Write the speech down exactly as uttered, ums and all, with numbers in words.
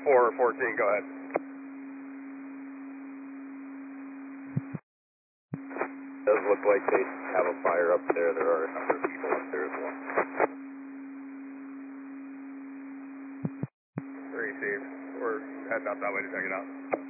four fourteen, go ahead. Does look like they have a fire up there. There are a number of people up there as well. Received. We're heading out that way to check it out.